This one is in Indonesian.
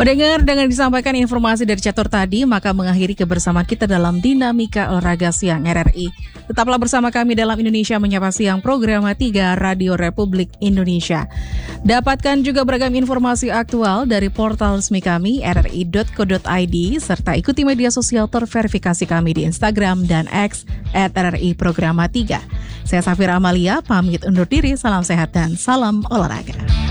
Pendengar, dengan disampaikan informasi dari Catur tadi, maka mengakhiri kebersamaan kita dalam Dinamika Olahraga Siang RRI. Tetaplah bersama kami dalam Indonesia Menyapa Siang, program 3 Radio Republik Indonesia. Dapatkan juga beragam informasi aktual dari portal resmi kami, rri.co.id, serta ikuti media sosial terverifikasi kami di Instagram dan X @RRI Programa 3. Saya Safira Amalia, pamit undur diri, salam sehat dan salam olahraga.